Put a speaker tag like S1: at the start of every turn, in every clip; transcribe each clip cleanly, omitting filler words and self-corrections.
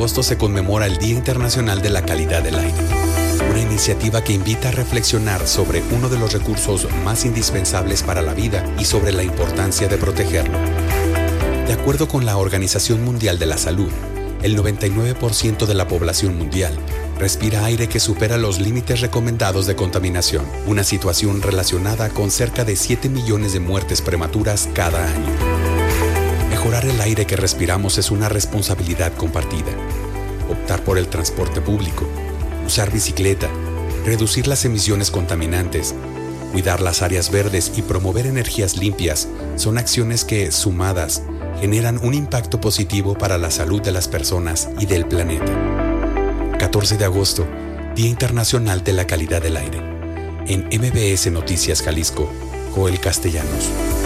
S1: agosto se conmemora el Día Internacional de la Calidad del Aire, una iniciativa que invita a reflexionar sobre uno de los recursos más indispensables para la vida y sobre la importancia de protegerlo. De acuerdo con la Organización Mundial de la Salud, el 99% de la población mundial respira aire que supera los límites recomendados de contaminación, una situación relacionada con cerca de 7 millones de muertes prematuras cada año. Mejorar el aire que respiramos es una responsabilidad compartida. Optar por el transporte público, usar bicicleta, reducir las emisiones contaminantes, cuidar las áreas verdes y promover energías limpias son acciones que, sumadas, generan un impacto positivo para la salud de las personas y del planeta. 14 de agosto, Día Internacional de la Calidad del Aire. En MBS Noticias Jalisco, Joel Castellanos.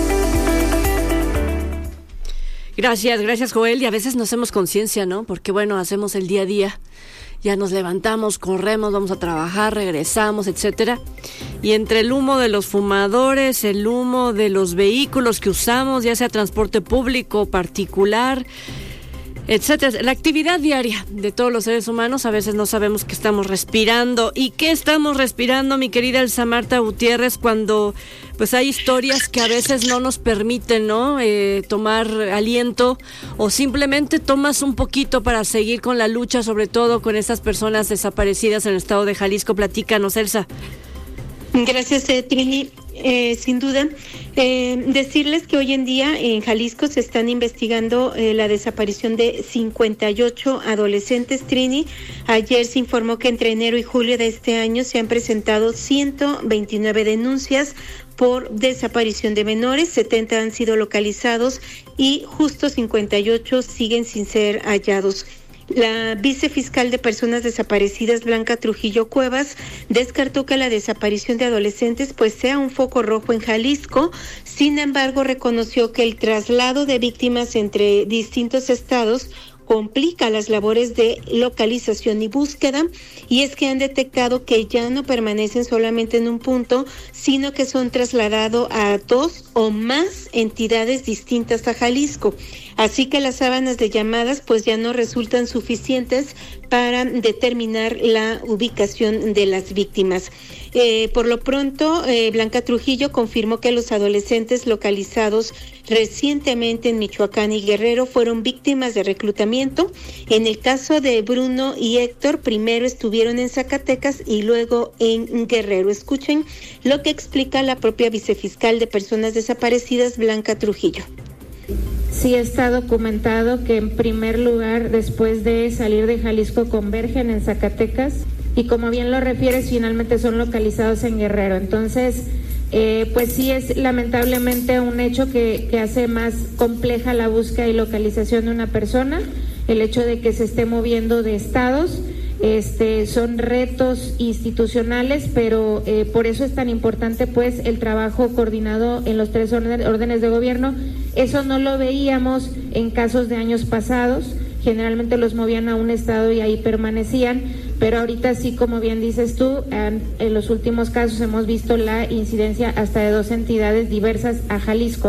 S2: Gracias Joel, y a veces no hacemos conciencia, ¿no? Porque bueno, hacemos el día a día, ya nos levantamos, corremos, vamos a trabajar, regresamos, etcétera. Y entre el humo de los fumadores, el humo de los vehículos que usamos, ya sea transporte público, particular, etcétera, la actividad diaria de todos los seres humanos, a veces no sabemos qué estamos respirando. ¿Y qué estamos respirando, mi querida Elsa Marta Gutiérrez, cuando pues hay historias que a veces no nos permiten, ¿no? Tomar aliento, o simplemente tomas un poquito para seguir con la lucha, sobre todo con estas personas desaparecidas en el estado de Jalisco? Platícanos, Elsa.
S3: Gracias, Trini. Sin duda, decirles que hoy en día en Jalisco se están investigando la desaparición de 58 adolescentes, Trini. Ayer se informó que entre enero y julio de este año se han presentado 129 denuncias por desaparición de menores, 70 han sido localizados y justo 58 siguen sin ser hallados. La vicefiscal de Personas Desaparecidas, Blanca Trujillo Cuevas, descartó que la desaparición de adolescentes pues sea un foco rojo en Jalisco. Sin embargo, reconoció que el traslado de víctimas entre distintos estados complica las labores de localización y búsqueda, y es que han detectado que ya no permanecen solamente en un punto, sino que son trasladados a 2 o más entidades distintas a Jalisco. Así que las sábanas de llamadas pues ya no resultan suficientes para determinar la ubicación de las víctimas. Por lo pronto, Blanca Trujillo confirmó que los adolescentes localizados recientemente en Michoacán y Guerrero fueron víctimas de reclutamiento. En el caso de Bruno y Héctor, primero estuvieron en Zacatecas y luego en Guerrero. Escuchen lo que explica la propia vicefiscal de Personas Desaparecidas, Blanca Trujillo.
S4: Sí está documentado que en primer lugar, después de salir de Jalisco, convergen en Zacatecas y, como bien lo refieres, finalmente son localizados en Guerrero. Entonces, pues sí es lamentablemente un hecho que hace más compleja la búsqueda y localización de una persona, el hecho de que se esté moviendo de estados. Son retos institucionales, pero por eso es tan importante pues el trabajo coordinado en los 3 órdenes de gobierno. Eso no lo veíamos en casos de años pasados, generalmente los movían a un estado y ahí permanecían, pero ahorita sí, como bien dices tú, en los últimos casos hemos visto la incidencia hasta de 2 entidades diversas a Jalisco.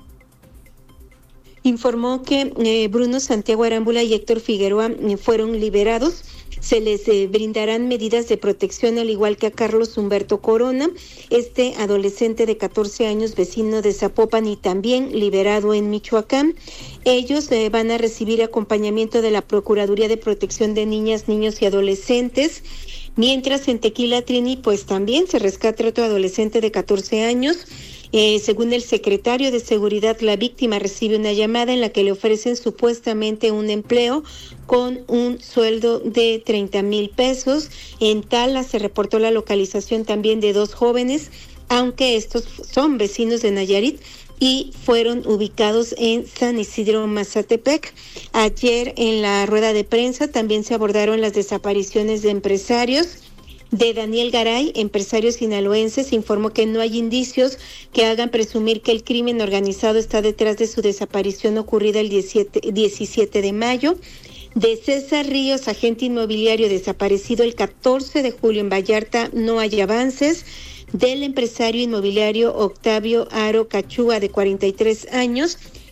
S3: Informó que Bruno Santiago Arámbula y Héctor Figueroa fueron liberados. Se les brindarán medidas de protección, al igual que a Carlos Humberto Corona, este adolescente de 14 años, vecino de Zapopan y también liberado en Michoacán. Ellos van a recibir acompañamiento de la Procuraduría de Protección de Niñas, Niños y Adolescentes. Mientras en Tequila, Trini, pues también se rescata otro adolescente de 14 años. Según el secretario de Seguridad, la víctima recibe una llamada en la que le ofrecen supuestamente un empleo con un sueldo de 30,000 pesos. En Tala se reportó la localización también de 2 jóvenes, aunque estos son vecinos de Nayarit y fueron ubicados en San Isidro, Mazatepec. Ayer en la rueda de prensa también se abordaron las desapariciones de empresarios. De Daniel Garay, empresario sinaloense, se informó que no hay indicios que hagan presumir que el crimen organizado está detrás de su desaparición ocurrida el 17 de mayo. De César Ríos, agente inmobiliario desaparecido el 14 de julio en Vallarta, no hay avances. Del empresario inmobiliario Octavio Aro Cachúa, de 43 años,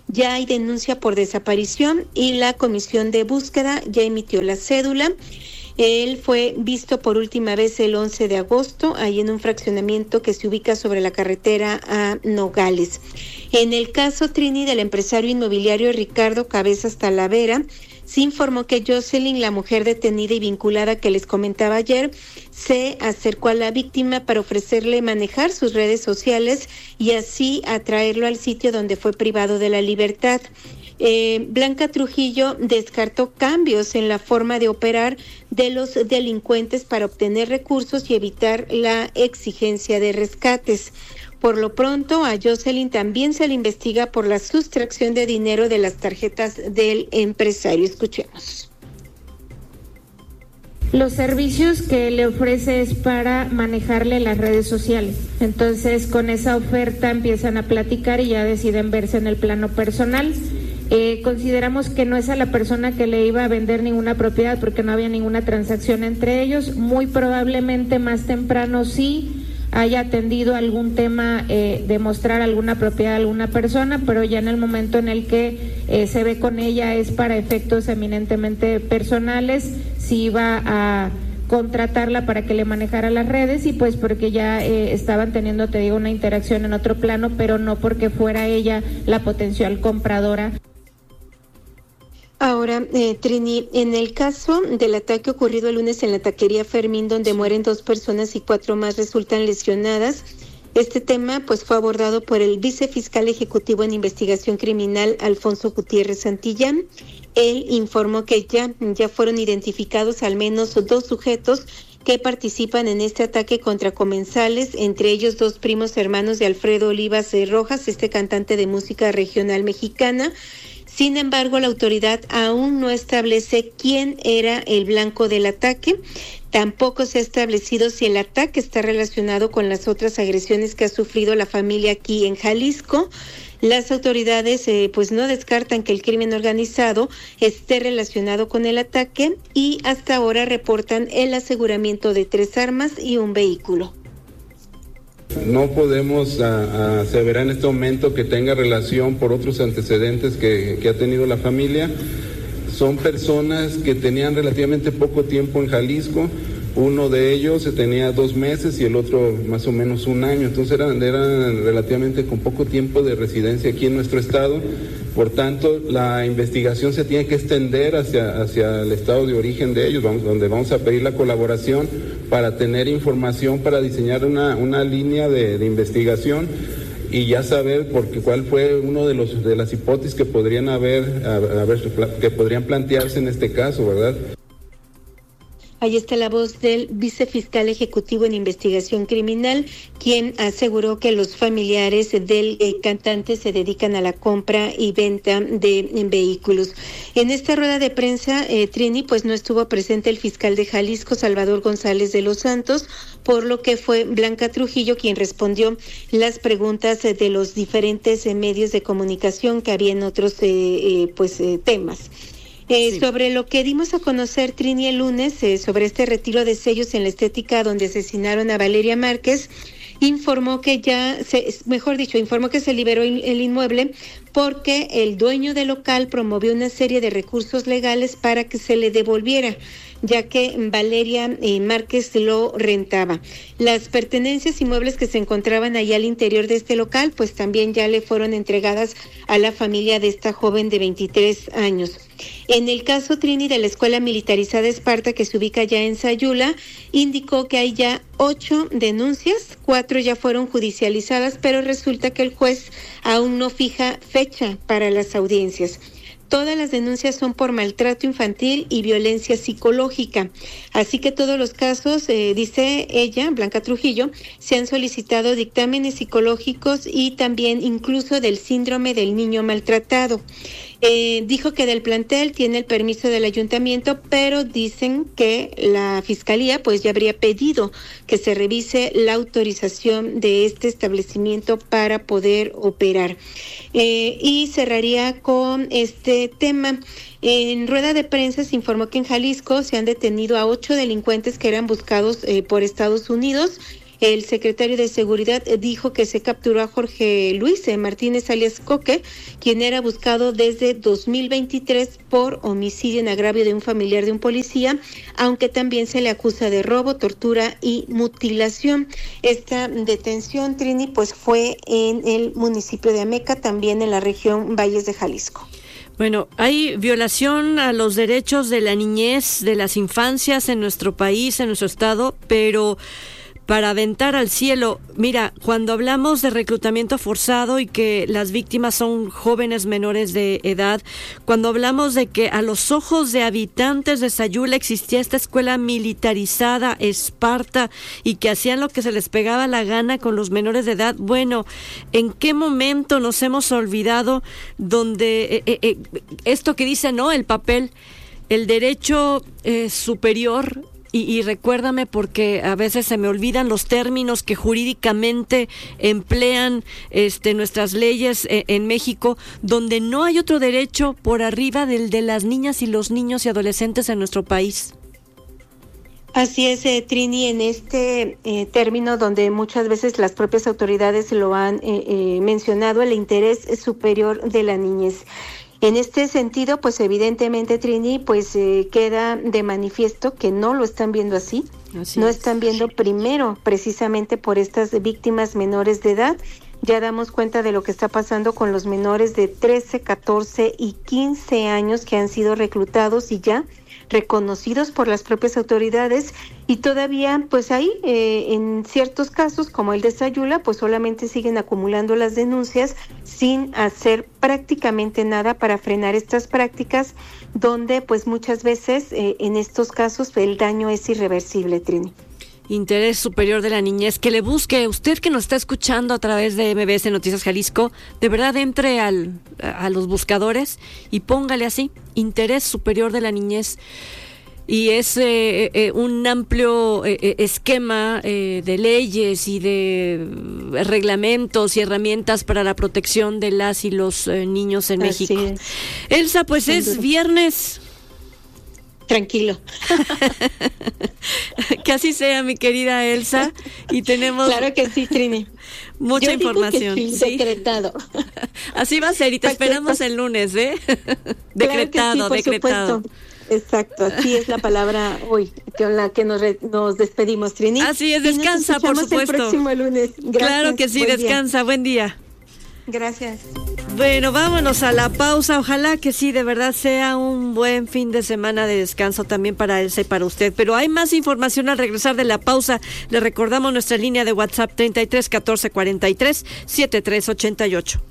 S3: ya hay denuncia por desaparición y la comisión de búsqueda ya emitió la cédula. Él fue visto por última vez el 11 de agosto, ahí en un fraccionamiento que se ubica sobre la carretera a Nogales. En el caso, Trini, del empresario inmobiliario Ricardo Cabezas Talavera, se informó que Jocelyn, la mujer detenida y vinculada que les comentaba ayer, se acercó a la víctima para ofrecerle manejar sus redes sociales y así atraerlo al sitio donde fue privado de la libertad. Blanca Trujillo descartó cambios en la forma de operar de los delincuentes para obtener recursos y evitar la exigencia de rescates. Por lo pronto, a Jocelyn también se le investiga por la sustracción de dinero de las tarjetas del empresario. Escuchemos.
S4: Los servicios que le ofrece es para manejarle las redes sociales. Entonces, con esa oferta empiezan a platicar y ya deciden verse en el plano personal. Consideramos que no es a la persona que le iba a vender ninguna propiedad porque no había ninguna transacción entre ellos. Muy probablemente más temprano sí haya atendido algún tema de mostrar alguna propiedad a alguna persona, pero ya en el momento en el que se ve con ella es para efectos eminentemente personales. Sí iba a contratarla para que le manejara las redes y pues porque ya estaban teniendo, te digo, una interacción en otro plano, pero no porque fuera ella la potencial compradora.
S3: Ahora, Trini, en el caso del ataque ocurrido el lunes en la taquería Fermín, donde mueren 2 personas y 4 más resultan lesionadas, este tema pues fue abordado por el vicefiscal ejecutivo en investigación criminal, Alfonso Gutiérrez Santillán. Él informó que ya fueron identificados al menos 2 sujetos que participan en este ataque contra comensales, entre ellos 2 primos hermanos de Alfredo Olivas Rojas, este cantante de música regional mexicana. Sin embargo, la autoridad aún no establece quién era el blanco del ataque. Tampoco se ha establecido si el ataque está relacionado con las otras agresiones que ha sufrido la familia aquí en Jalisco. Las autoridades pues no descartan que el crimen organizado esté relacionado con el ataque y hasta ahora reportan el aseguramiento de 3 armas y un vehículo.
S5: No podemos aseverar en este momento que tenga relación por otros antecedentes que ha tenido la familia. Son personas que tenían relativamente poco tiempo en Jalisco. Uno de ellos tenía 2 meses y el otro más o menos 1 año. Entonces eran relativamente con poco tiempo de residencia aquí en nuestro estado. Por tanto, la investigación se tiene que extender hacia el estado de origen de ellos, donde vamos a pedir la colaboración para tener información, para diseñar una línea de investigación y ya saber cuál fue uno de las hipótesis que podrían que podrían plantearse en este caso, ¿verdad?
S3: Ahí está la voz del vicefiscal ejecutivo en investigación criminal, quien aseguró que los familiares del cantante se dedican a la compra y venta de vehículos. En esta rueda de prensa, Trini, pues no estuvo presente el fiscal de Jalisco, Salvador González de los Santos, por lo que fue Blanca Trujillo quien respondió las preguntas de los diferentes medios de comunicación que había en otros temas. Sí. Sobre lo que dimos a conocer, Trini, el lunes, sobre este retiro de sellos en la estética donde asesinaron a Valeria Márquez, informó que se liberó el inmueble porque el dueño del local promovió una serie de recursos legales para que se le devolviera, ya que Valeria Márquez lo rentaba. Las pertenencias inmuebles que se encontraban allá al interior de este local, pues también ya le fueron entregadas a la familia de esta joven de 23 años. En el caso, Trini, de la Escuela Militarizada Esparta, que se ubica ya en Sayula, indicó que hay ya 8 denuncias, 4 ya fueron judicializadas, pero resulta que el juez aún no fija fecha para las audiencias. Todas las denuncias son por maltrato infantil y violencia psicológica. Así que todos los casos, dice ella, Blanca Trujillo, se han solicitado dictámenes psicológicos y también incluso del síndrome del niño maltratado. Dijo que del plantel tiene el permiso del ayuntamiento, pero dicen que la fiscalía pues ya habría pedido que se revise la autorización de este establecimiento para poder operar. Y cerraría con este tema. En rueda de prensa se informó que en Jalisco se han detenido a 8 delincuentes que eran buscados por Estados Unidos. El secretario de Seguridad dijo que se capturó a Jorge Luis Martínez alias Coque, quien era buscado desde 2023 por homicidio en agravio de un familiar de un policía, aunque también se le acusa de robo, tortura y mutilación. Esta detención, Trini, pues fue en el municipio de Ameca, también en la región Valles de Jalisco.
S2: Bueno, hay violación a los derechos de la niñez, de las infancias en nuestro país, en nuestro estado, pero para aventar al cielo, mira, cuando hablamos de reclutamiento forzado y que las víctimas son jóvenes menores de edad, cuando hablamos de que a los ojos de habitantes de Sayula existía esta escuela militarizada, Esparta, y que hacían lo que se les pegaba la gana con los menores de edad, bueno, ¿en qué momento nos hemos olvidado donde esto que dice, ¿no?, el papel, el derecho superior? Y recuérdame, porque a veces se me olvidan los términos que jurídicamente emplean nuestras leyes en México, donde no hay otro derecho por arriba del de las niñas y los niños y adolescentes en nuestro país.
S3: Así es, Trini, en este término donde muchas veces las propias autoridades lo han mencionado, el interés superior de la niñez. En este sentido, pues evidentemente, Trini, pues queda de manifiesto que no lo están viendo así. No están viendo primero precisamente por estas víctimas menores de edad. Ya damos cuenta de lo que está pasando con los menores de 13, 14 y 15 años que han sido reclutados y ya reconocidos por las propias autoridades, y todavía pues ahí en ciertos casos como el de Sayula pues solamente siguen acumulando las denuncias sin hacer prácticamente nada para frenar estas prácticas, donde pues muchas veces en estos casos el daño es irreversible, Trini.
S2: Interés superior de la niñez, que le busque, usted que nos está escuchando a través de MBS Noticias Jalisco, de verdad entre a los buscadores y póngale así, interés superior de la niñez, y es un amplio esquema de leyes y de reglamentos y herramientas para la protección de las y los niños en México. Elsa, pues es viernes.
S3: Tranquilo.
S2: Que así sea, mi querida Elsa, y tenemos...
S3: Claro que sí, Trini.
S2: Mucha información.
S3: Que sí, decretado.
S2: Así va a ser, y te esperamos el lunes, ¿eh? Decretado,
S3: claro que sí, por
S2: decretado.
S3: Supuesto. Exacto, así es la palabra hoy, con la que nos despedimos, Trini.
S2: Así es, descansa, por supuesto.
S3: El próximo lunes. Gracias,
S2: claro que sí, descansa, buen día.
S3: Gracias.
S2: Bueno, vámonos a la pausa. Ojalá que sí, de verdad sea un buen fin de semana de descanso también para Elsa y para usted. Pero hay más información al regresar de la pausa. Le recordamos nuestra línea de WhatsApp 33 14 43 73 88.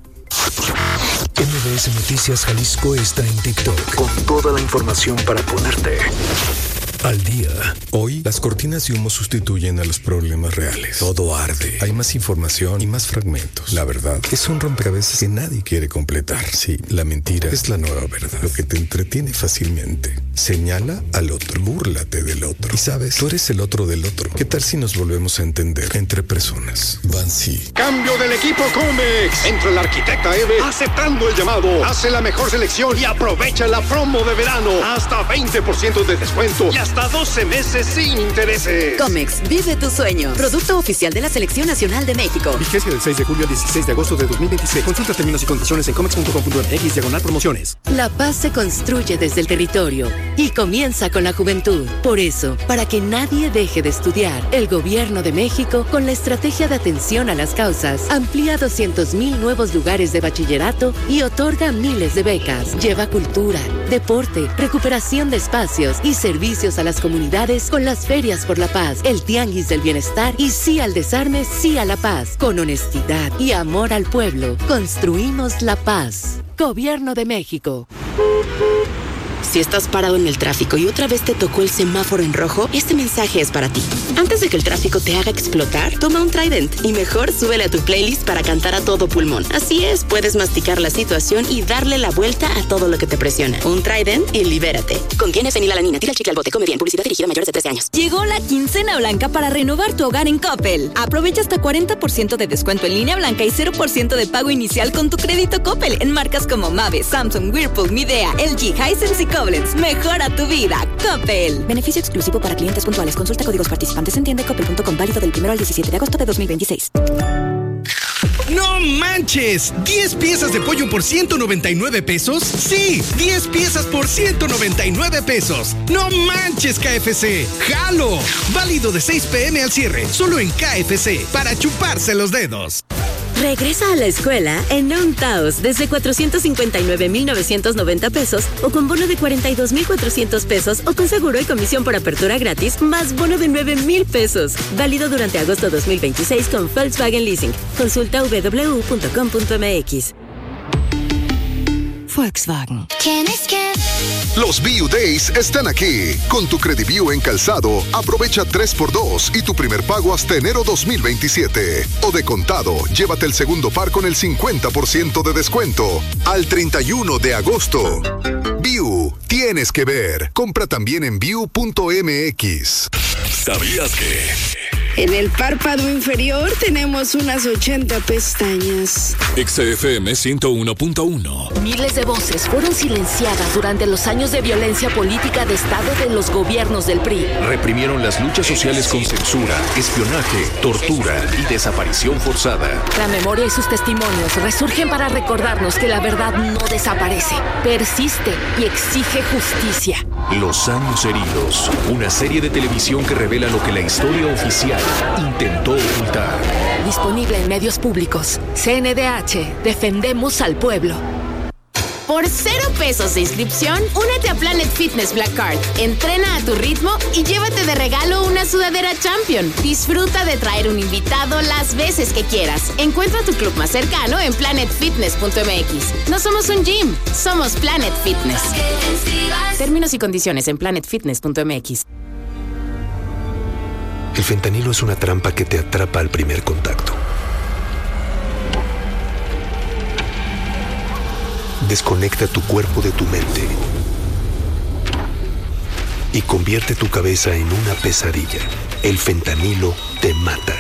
S6: MBS Noticias Jalisco está en TikTok con toda la información para ponerte al día. Hoy, las cortinas de humo sustituyen a los problemas reales. Todo arde. Hay más información y más fragmentos. La verdad es un rompecabezas que nadie quiere completar. Sí, la mentira es la nueva verdad. Lo que te entretiene fácilmente. Señala al otro. Búrlate del otro. Y sabes, tú eres el otro del otro. ¿Qué tal si nos volvemos a entender entre personas? Bansi.
S7: Cambio del equipo Comex. Entra la arquitecta Eve aceptando el llamado. Hace la mejor selección y aprovecha la promo de verano. Hasta 20% de descuento y hasta 12 meses sin intereses.
S8: Comex, vive tu sueño. Producto oficial de la Selección Nacional de México.
S9: Vigencia del 6 de julio al 16 de agosto de 2026. Consulta términos y condiciones en comex.com.mx/promociones.
S8: La paz se construye desde el territorio y comienza con la juventud. Por eso, para que nadie deje de estudiar, el Gobierno de México, con la estrategia de atención a las causas, amplía 200,000 nuevos lugares de bachillerato y otorga miles de becas. Lleva cultura, deporte, recuperación de espacios y servicios a las comunidades con las ferias por la paz, el tianguis del bienestar y sí al desarme, sí a la paz. Con honestidad y amor al pueblo, construimos la paz. Gobierno de México.
S10: Si estás parado en el tráfico y otra vez te tocó el semáforo en rojo, este mensaje es para ti. Antes de que el tráfico te haga explotar, toma un Trident y mejor súbele a tu playlist para cantar a todo pulmón. Así es, puedes masticar la situación y darle la vuelta a todo lo que te presiona. Un Trident y libérate. Contiene fenilalanina. Tira el chicle al bote. Come bien. Publicidad dirigida a mayores de 13 años.
S11: Llegó la quincena blanca para renovar tu hogar en Coppel. Aprovecha hasta 40% de descuento en línea blanca y 0% de pago inicial con tu crédito Coppel en marcas como Mave, Samsung, Whirlpool, Midea, LG, Hisense y Coppel. Koblenz, mejora tu vida. Coppel. Beneficio exclusivo para clientes puntuales. Consulta códigos participantes en tiendacoppel.com, válido del 1 al 17 de agosto de 2026.
S12: ¡No manches! ¿10 piezas de pollo por 199 pesos? ¡Sí! 10 piezas por 199 pesos. ¡No manches, KFC! ¡Jalo! Válido de 6 p.m. al cierre, solo en KFC, para chuparse los dedos.
S8: Regresa a la escuela en un Taos desde 459,990 pesos o con bono de 42,400 pesos o con seguro y comisión por apertura gratis más bono de 9,000 pesos. Válido durante agosto 2026 con Volkswagen Leasing. Consulta www.com.mx. Volkswagen.
S13: Los View Days están aquí. Con tu Crediview en calzado, aprovecha 3x2 y tu primer pago hasta enero 2027. O de contado, llévate el segundo par con el 50% de descuento. Al 31 de agosto. View, tienes que ver. Compra también en view.mx.
S6: ¿Sabías que?
S14: En el párpado inferior tenemos unas 80 pestañas.
S6: XFM 101.1.
S15: Miles de voces fueron silenciadas durante los años de violencia política de Estado de los gobiernos del PRI.
S16: Reprimieron las luchas sociales con censura, espionaje, tortura y desaparición forzada.
S15: La memoria y sus testimonios resurgen para recordarnos que la verdad no desaparece, persiste y exige justicia.
S16: Los años heridos, una serie de televisión que revela lo que la historia oficial intentó ocultar.
S15: Disponible en medios públicos. CNDH, defendemos al pueblo.
S10: Por 0 pesos de inscripción, únete a Planet Fitness Black Card. Entrena a tu ritmo y llévate de regalo una sudadera Champion. Disfruta de traer un invitado las veces que quieras. Encuentra tu club más cercano en planetfitness.mx. No somos un gym, somos Planet Fitness. Términos y condiciones en planetfitness.mx.
S17: El fentanilo es una trampa que te atrapa al primer contacto. Desconecta tu cuerpo de tu mente y convierte tu cabeza en una pesadilla. El fentanilo te mata.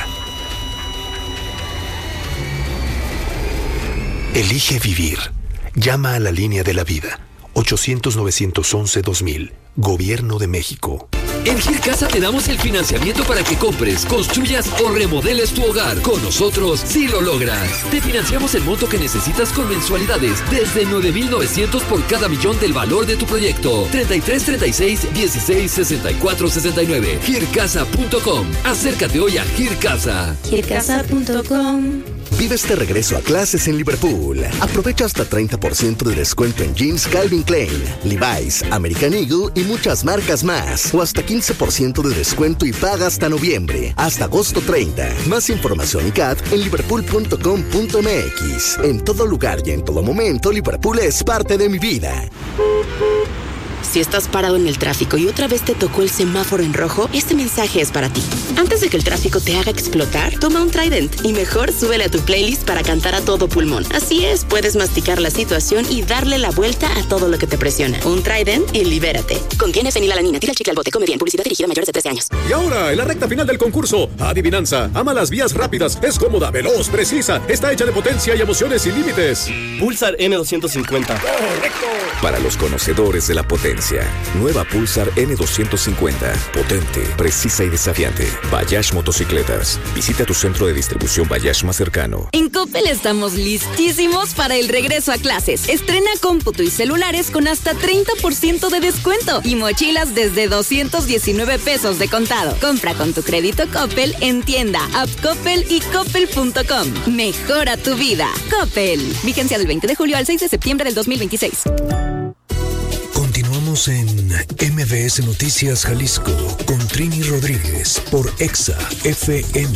S17: Elige vivir. Llama a la línea de la vida. 800-911-2000. Gobierno de México.
S18: En Gircasa te damos el financiamiento para que compres, construyas o remodeles tu hogar. Con nosotros sí lo logras. Te financiamos el monto que necesitas con mensualidades desde 9,900 por cada millón del valor de tu proyecto. 33 36 16 64 69. Gircasa.com. Acércate hoy a Gircasa.
S11: Gircasa.com.
S19: Vive este regreso a clases en Liverpool. Aprovecha hasta 30% de descuento en jeans Calvin Klein, Levi's, American Eagle y muchas marcas más. O hasta 15% de descuento y paga hasta noviembre. Hasta agosto 30. Más información y CAT en liverpool.com.mx. En todo lugar y en todo momento, Liverpool es parte de mi vida.
S10: Si estás parado en el tráfico y otra vez te tocó el semáforo en rojo, este mensaje es para ti. Antes de que el tráfico te haga explotar, toma un Trident y mejor súbele a tu playlist para cantar a todo pulmón. Así es, puedes masticar la situación y darle la vuelta a todo lo que te presiona. Un Trident y libérate. Contiene fenilalanina. Tira el chicle al bote. Come bien. Publicidad dirigida a mayores de 13 años.
S7: Y ahora, en la recta final del concurso, adivinanza. Ama las vías rápidas. Es cómoda, veloz, precisa. Está hecha de potencia y emociones sin límites.
S20: Pulsar N250.
S7: ¡Correcto!
S16: Para los conocedores de la potencia, nueva Pulsar N250. Potente, precisa y desafiante. Bayash Motocicletas. Visita tu centro de distribución Bayash más cercano.
S11: En Coppel estamos listísimos para el regreso a clases. Estrena cómputo y celulares con hasta 30% de descuento y mochilas desde 219 pesos de contado. Compra con tu crédito Coppel en tienda, app Coppel y coppel.com. Mejora tu vida. Coppel. Vigencia del 20 de julio al 6 de septiembre del 2026.
S6: Continuamos en MBS Noticias Jalisco con Trini Rodríguez por Exa FM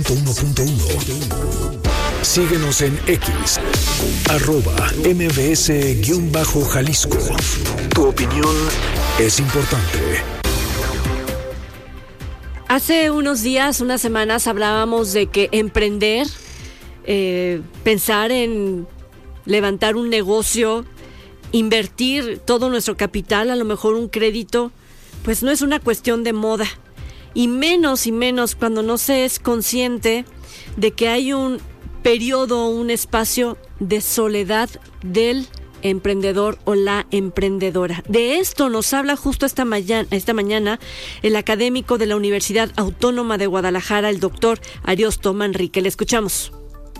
S6: 101.1. Síguenos en X, @MBS_Jalisco. Tu opinión es importante.
S2: Hace unos días, unas semanas, hablábamos de que emprender, pensar en levantar un negocio, invertir todo nuestro capital, a lo mejor un crédito, pues no es una cuestión de moda. Y menos cuando no se es consciente de que hay un periodo, un espacio de soledad del emprendedor o la emprendedora. De esto nos habla justo esta mañana el académico de la Universidad Autónoma de Guadalajara, el doctor Ariosto Manrique. Le escuchamos.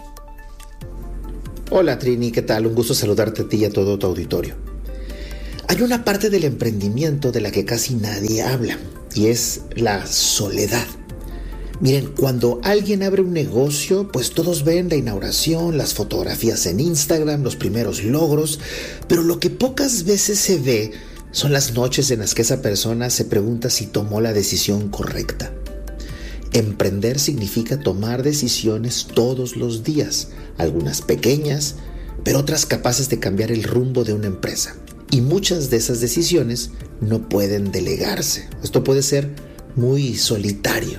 S20: Hola Trini, ¿qué tal? Un gusto saludarte a ti y a todo tu auditorio. Hay una parte del emprendimiento de la que casi nadie habla y es la soledad. Miren, cuando alguien abre un negocio, pues todos ven la inauguración, las fotografías en Instagram, los primeros logros, pero lo que pocas veces se ve son las noches en las que esa persona se pregunta si tomó la decisión correcta. Emprender significa tomar decisiones todos los días, algunas pequeñas, pero otras capaces de cambiar el rumbo de una empresa. Y muchas de esas decisiones no pueden delegarse. Esto puede ser muy solitario.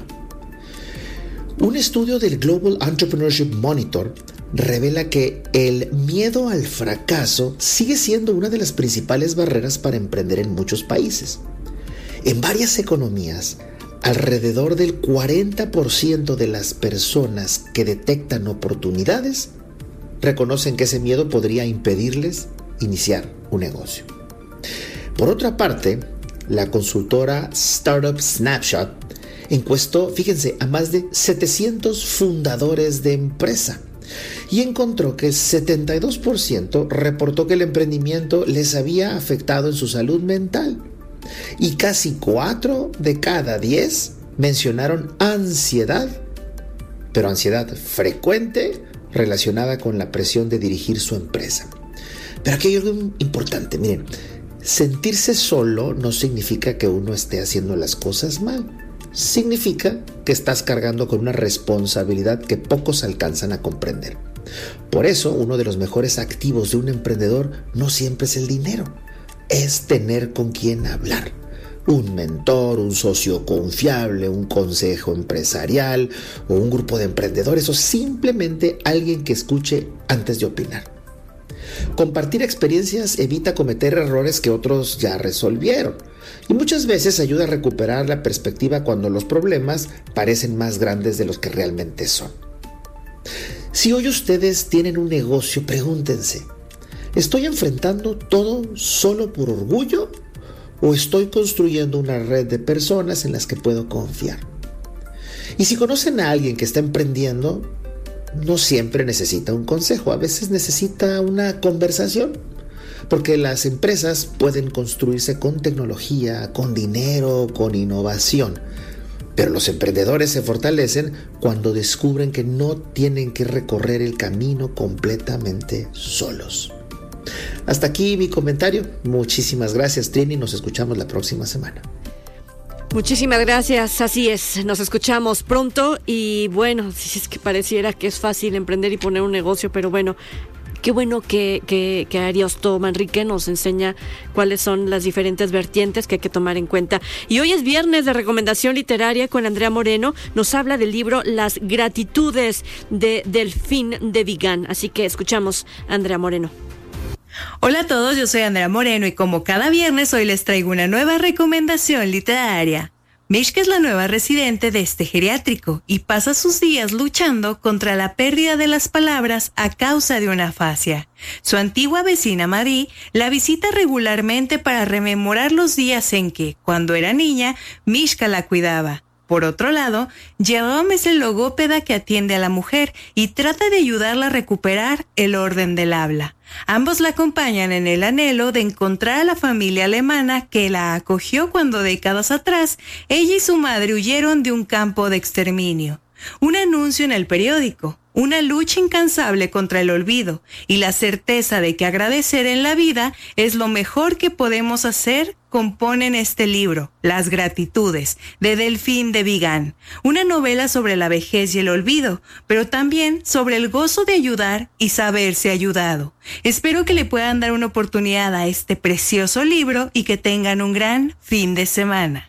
S20: Un estudio del Global Entrepreneurship Monitor revela que el miedo al fracaso sigue siendo una de las principales barreras para emprender en muchos países. En varias economías, alrededor del 40% de las personas que detectan oportunidades reconocen que ese miedo podría impedirles iniciar un negocio. Por otra parte, la consultora Startup Snapshot encuestó, fíjense, a más de 700 fundadores de empresa y encontró que el 72% reportó que el emprendimiento les había afectado en su salud mental y casi 4 de cada 10 mencionaron ansiedad, pero ansiedad frecuente relacionada con la presión de dirigir su empresa. Pero aquí hay algo importante, miren, sentirse solo no significa que uno esté haciendo las cosas mal. Significa que estás cargando con una responsabilidad que pocos alcanzan a comprender. Por eso, uno de los mejores activos de un emprendedor no siempre es el dinero, es tener con quién hablar. Un mentor, un socio confiable, un consejo empresarial o un grupo de emprendedores o simplemente alguien que escuche antes de opinar. Compartir experiencias evita cometer errores que otros ya resolvieron y muchas veces ayuda a recuperar la perspectiva cuando los problemas parecen más grandes de los que realmente son. Si hoy ustedes tienen un negocio, pregúntense, ¿estoy enfrentando todo solo por orgullo o estoy construyendo una red de personas en las que puedo confiar? Y si conocen a alguien que está emprendiendo, no siempre necesita un consejo, a veces necesita una conversación, porque las empresas pueden construirse con tecnología, con dinero, con innovación, pero los emprendedores se fortalecen cuando descubren que no tienen que recorrer el camino completamente solos. Hasta aquí mi comentario. Muchísimas gracias, Trini, nos escuchamos la próxima semana.
S2: Muchísimas gracias, así es, nos escuchamos pronto y bueno, si es que pareciera que es fácil emprender y poner un negocio, pero bueno, qué bueno que Ariosto Manrique nos enseña cuáles son las diferentes vertientes que hay que tomar en cuenta. Y hoy es viernes de recomendación literaria con Andrea Moreno, nos habla del libro Las Gratitudes de Delfín de Vigan, así que escuchamos a Andrea Moreno.
S21: Hola a todos, yo soy Andrea Moreno y como cada viernes hoy les traigo una nueva recomendación literaria. Mishka es la nueva residente de este geriátrico y pasa sus días luchando contra la pérdida de las palabras a causa de una afasia. Su antigua vecina Marie la visita regularmente para rememorar los días en que, cuando era niña, Mishka la cuidaba. Por otro lado, Jerome es el logópeda que atiende a la mujer y trata de ayudarla a recuperar el orden del habla. Ambos la acompañan en el anhelo de encontrar a la familia alemana que la acogió cuando décadas atrás ella y su madre huyeron de un campo de exterminio. Un anuncio en el periódico, una lucha incansable contra el olvido y la certeza de que agradecer en la vida es lo mejor que podemos hacer componen este libro, Las Gratitudes, de Delfín de Vigan, una novela sobre la vejez y el olvido, pero también sobre el gozo de ayudar y saberse ayudado. Espero que le puedan dar una oportunidad a este precioso libro y que tengan un gran fin de semana.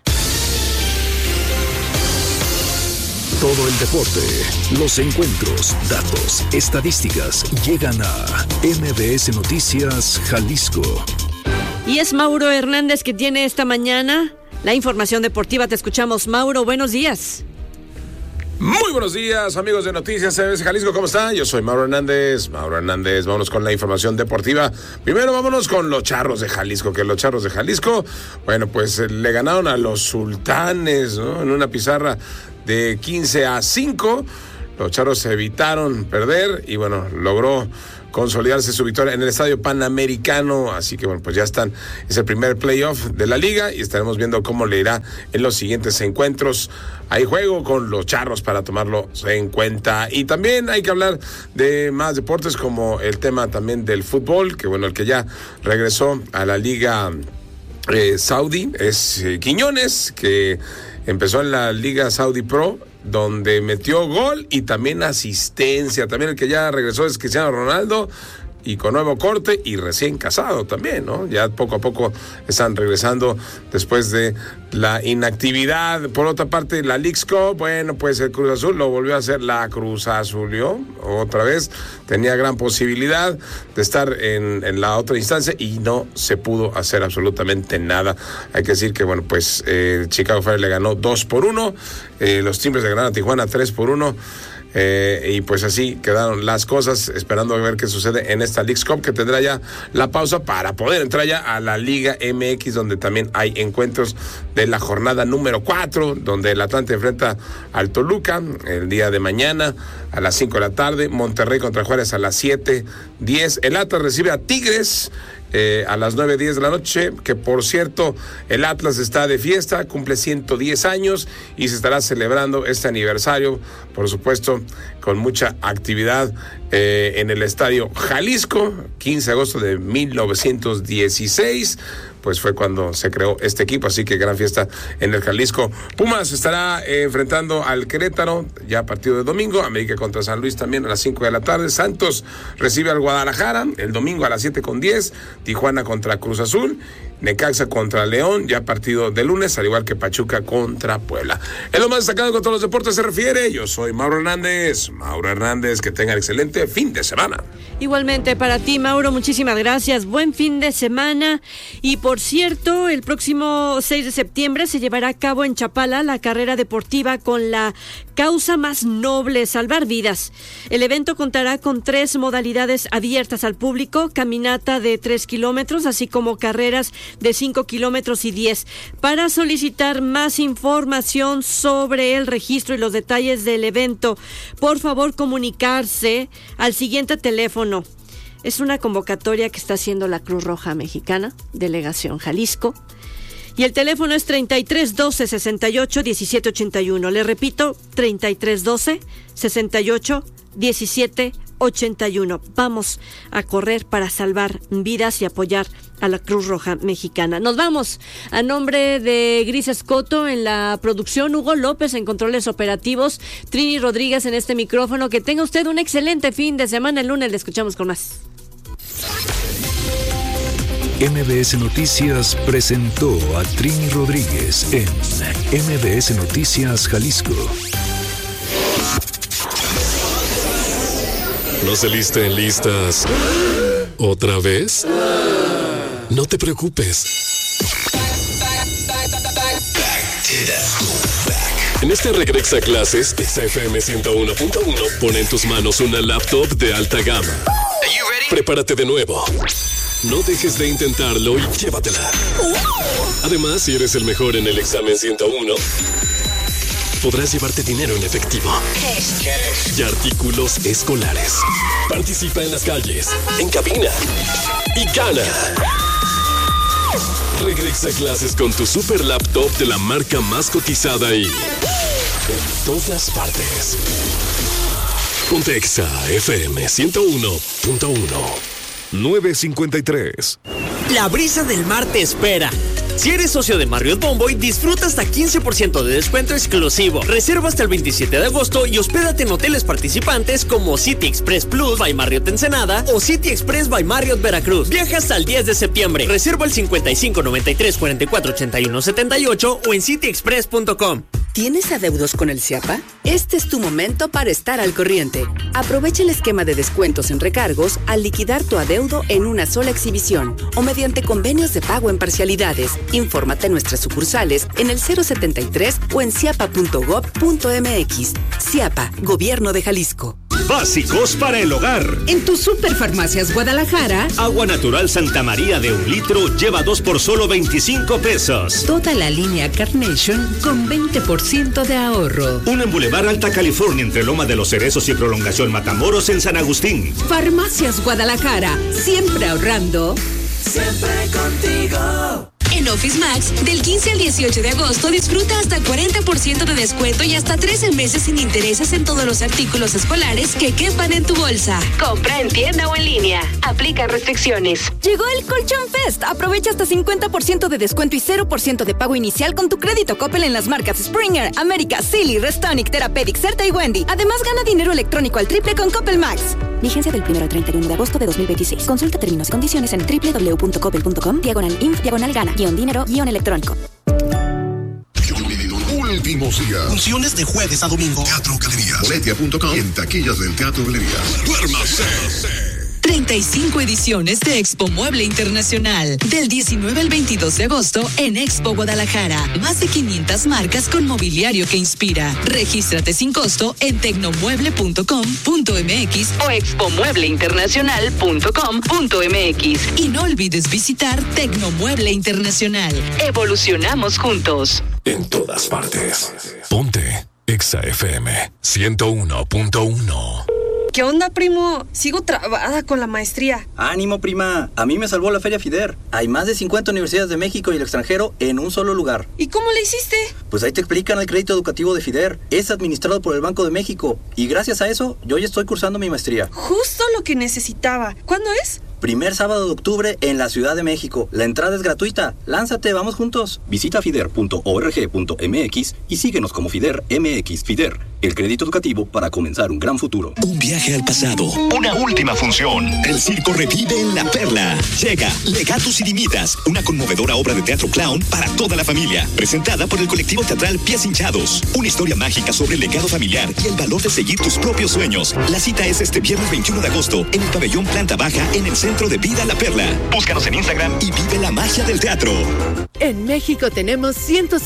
S6: Todo el deporte, los encuentros, datos, estadísticas llegan a MBS Noticias Jalisco.
S2: Y es Mauro Hernández que tiene esta mañana la información deportiva. Te escuchamos, Mauro. Buenos días.
S1: Muy buenos días, amigos de Noticias MBS Jalisco, ¿cómo están? Yo soy Mauro Hernández. Vámonos con la información deportiva. Primero vámonos con los Charros de Jalisco, que los Charros de Jalisco, bueno, pues le ganaron a los Sultanes, ¿no? En una pizarra de 15-5. Los Charros evitaron perder y, bueno, logró consolidarse su victoria en el Estadio Panamericano, así que bueno, pues ya están, es el primer playoff de la liga y estaremos viendo cómo le irá en los siguientes encuentros. Hay juego con los Charros para tomarlo en cuenta, y también hay que hablar de más deportes, como el tema también del fútbol, que bueno, el que ya regresó a la liga Saudi es Quiñones, que empezó en la Liga Saudi Pro, donde metió gol y también asistencia. También el que ya regresó es Cristiano Ronaldo, y con nuevo corte y recién casado también, ¿no? Ya poco a poco están regresando después de la inactividad. Por otra parte, la Leagues Cup, bueno, pues el Cruz Azul lo volvió a hacer, la Cruz Azulió otra vez. Tenía gran posibilidad de estar en la otra instancia y no se pudo hacer absolutamente nada. Hay que decir que, bueno, pues Chicago Fire le ganó 2-1, los Timbers le ganaron a Tijuana 3-1. Y pues así quedaron las cosas, esperando a ver qué sucede en esta Leagues Cup, que tendrá ya la pausa para poder entrar ya a la Liga MX, donde también hay encuentros de la jornada número 4, donde el Atlante enfrenta al Toluca el día de mañana a las 5 de la tarde, Monterrey contra Juárez a las 7:10, el Atlas recibe a Tigres a las 9:10 de la noche, que por cierto, el Atlas está de fiesta, cumple 110 años y se estará celebrando este aniversario, por supuesto, con mucha actividad en el Estadio Jalisco. 15 de agosto de 1916, pues fue cuando se creó este equipo, así que gran fiesta en el Jalisco. Pumas estará enfrentando al Querétaro, ya partido de domingo. América contra San Luis también a las 5 de la tarde. Santos recibe al Guadalajara el domingo a las 7:10. Tijuana contra Cruz Azul. Necaxa contra León, ya partido de lunes, al igual que Pachuca contra Puebla. Es lo más destacado con todos los deportes se refiere. Yo soy Mauro Hernández. Mauro Hernández, que tengan excelente fin de semana.
S2: Igualmente para ti, Mauro, muchísimas gracias. Buen fin de semana. Y por cierto, el próximo 6 de septiembre se llevará a cabo en Chapala la carrera deportiva con la causa más noble, salvar vidas. El evento contará con 3 modalidades abiertas al público: caminata de 3 kilómetros, así como carreras de 5 kilómetros y 10. Para solicitar más información sobre el registro y los detalles del evento, por favor comunicarse al siguiente teléfono. Es una convocatoria que está haciendo la Cruz Roja Mexicana, Delegación Jalisco. Y el teléfono es 3312 68 17 81. Le repito, 3312 68 17 81. Vamos a correr para salvar vidas y apoyar a la Cruz Roja Mexicana. Nos vamos. A nombre de Gris Escoto en la producción, Hugo López en controles operativos, Trini Rodríguez en este micrófono. Que tenga usted un excelente fin de semana. El lunes le escuchamos con más.
S6: MBS Noticias presentó a Trini Rodríguez en MBS Noticias Jalisco. ¿No saliste en listas otra vez? No te preocupes. En este regreso a clases, XFM 101.1 pone en tus manos una laptop de alta gama. Prepárate de nuevo. No dejes de intentarlo y llévatela. Además, si eres el mejor en el examen 101, podrás llevarte dinero en efectivo y artículos escolares. Participa en las calles, en cabina y gana. Regresa a clases con tu super laptop de la marca más cotizada y en todas partes. Ponte Exa FM 101.1. 9:53.
S22: La brisa del mar te espera. Si eres socio de Marriott Bonvoy, disfruta hasta 15% de descuento exclusivo. Reserva hasta el 27 de agosto y hospédate en hoteles participantes como City Express Plus by Marriott Ensenada o City Express by Marriott Veracruz. Viaja hasta el 10 de septiembre. Reserva al 55 93 44 81 78 o en cityexpress.com.
S8: ¿Tienes adeudos con el CIAPA? Este es tu momento para estar al corriente. Aprovecha el esquema de descuentos en recargos al liquidar tu adeudo en una sola exhibición o mediante convenios de pago en parcialidades. Infórmate en nuestras sucursales en el 073 o en ciapa.gov.mx. CIAPA, Gobierno de Jalisco.
S4: Básicos para el hogar.
S8: En tu Superfarmacias Guadalajara,
S4: Agua natural Santa María de 1 litro lleva 2 por solo 25 pesos.
S8: toda la línea Carnation con 20% de ahorro.
S4: Un en Boulevard Alta California entre Loma de los Cerezos y Prolongación Matamoros en San Agustín.
S8: Farmacias Guadalajara, siempre ahorrando.
S5: Siempre contigo.
S23: En Office Max, del 15 al 18 de agosto, disfruta hasta 40% de descuento y hasta 13 meses sin intereses en todos los artículos escolares que quepan en tu bolsa. Compra en tienda o en línea. Aplica restricciones.
S11: Llegó el Colchón Fest. Aprovecha hasta 50% de descuento y 0% de pago inicial con tu crédito Coppel en las marcas Springer, América, Silly, Restonic, Therapeutic, Certa y Wendy. Además, gana dinero electrónico al triple con Coppel Max.
S24: Vigencia del 1 al 31 de agosto de 2026. Consulta términos y condiciones en www.coppel.com/in-dinero-electrónico.
S25: Últimos días. Funciones de jueves a domingo. Teatro Galerías. Boletia.com. En taquillas del Teatro Galerías. ¡Duérmase!
S23: 35 ediciones de Expo Mueble Internacional. Del 19 al 22 de agosto en Expo Guadalajara. Más de 500 marcas con mobiliario que inspira. Regístrate sin costo en tecnomueble.com.mx o expomuebleinternacional.com.mx. Y no olvides visitar Tecnomueble Internacional. Evolucionamos juntos.
S6: En todas partes. Ponte Exa FM 101.1.
S26: ¿Qué onda, primo? Sigo trabada con la maestría.
S27: Ánimo, prima. A mí me salvó la Feria FIDER. Hay más de 50 universidades de México y el extranjero en un solo lugar.
S26: ¿Y cómo le hiciste?
S27: Pues ahí te explican el crédito educativo de FIDER. Es administrado por el Banco de México. Y gracias a eso, yo ya estoy cursando mi maestría.
S26: Justo lo que necesitaba. ¿Cuándo es?
S27: Primer sábado de octubre en la Ciudad de México. La entrada es gratuita. Lánzate, vamos juntos. Visita fider.org.mx y síguenos como FIDER MX. FIDER, el crédito educativo para comenzar un gran futuro.
S28: Un viaje al pasado. Una última función. El circo revive en La Perla. Llega Legatus y Dimitas, una conmovedora obra de teatro clown para toda la familia. Presentada por el colectivo teatral Pies Hinchados. Una historia mágica sobre el legado familiar y el valor de seguir tus propios sueños. La cita es este viernes 21 de agosto en el pabellón Planta Baja en el Centro de Vida La Perla. Búscanos en Instagram y vive la magia del teatro.
S8: En México tenemos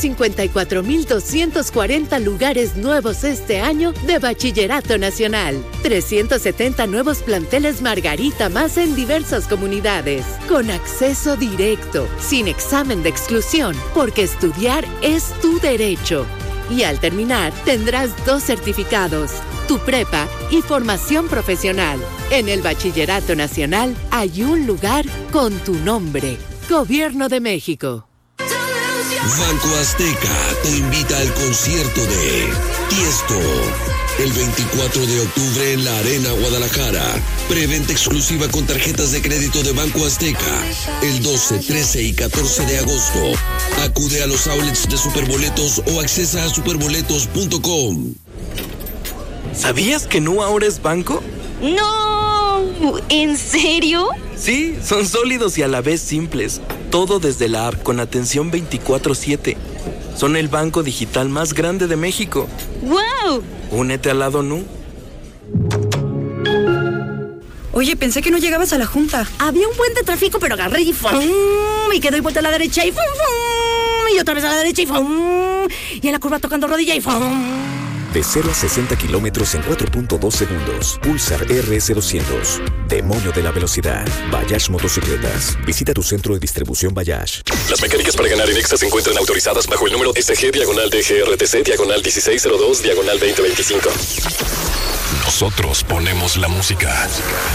S8: 154,240 lugares nuevos este año de Bachillerato Nacional. 370 nuevos planteles Margarita más en diversas comunidades. Con acceso directo, sin examen de exclusión, porque estudiar es tu derecho. Y al terminar, tendrás 2 certificados, tu prepa y formación profesional. En el Bachillerato Nacional hay un lugar con tu nombre. Gobierno de México.
S29: Banco Azteca te invita al concierto de Tiesto. El 24 de octubre en la Arena Guadalajara. Preventa exclusiva con tarjetas de crédito de Banco Azteca. El 12, 13 y 14 de agosto. Acude a los outlets de Superboletos o accesa a superboletos.com.
S30: ¿Sabías que Nu ahora es banco?
S11: ¡No! ¿En serio?
S30: Sí, son sólidos y a la vez simples. Todo desde la app con atención 24/7. Son el banco digital más grande de México.
S11: ¡Wow!
S30: Únete al lado Nu.
S26: Oye, pensé que no llegabas a la junta.
S31: Había un buen de tráfico, pero agarré y ¡fum! Y que doy vuelta a la derecha y ¡fum! Y otra vez a la derecha y ¡fum! Y en la curva tocando rodilla y ¡fum!
S16: De 0 a 60 kilómetros en 4.2 segundos. Pulsar RS200. Demonio de la velocidad. Bayash Motocicletas. Visita tu centro de distribución Bayash.
S32: Las mecánicas para ganar en Exa se encuentran autorizadas bajo el número SG/DGRTC/1602/2025.
S6: Nosotros ponemos la música.